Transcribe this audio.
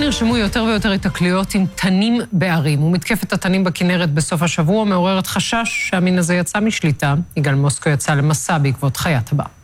נרשמו יותר ויותר התקלויות עם תנים בערים, ומתקפת התנים בכנרת בסוף השבוע מעוררת חשש שהמין הזה יצא משליטה. יגאל מוסקו יצא למסע בעקבות חיית הבר.